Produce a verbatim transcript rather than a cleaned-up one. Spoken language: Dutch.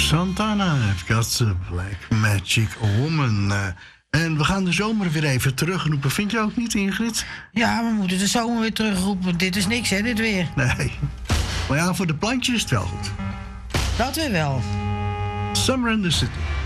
Santana heeft got the Black Magic Woman. Uh, en we gaan de zomer weer even terugroepen. Vind je ook niet, Ingrid? Ja, we moeten de zomer weer terugroepen. Dit is niks, hè, dit weer. Nee. Maar ja, voor de plantjes is het wel goed. Dat weer wel. Summer in the City.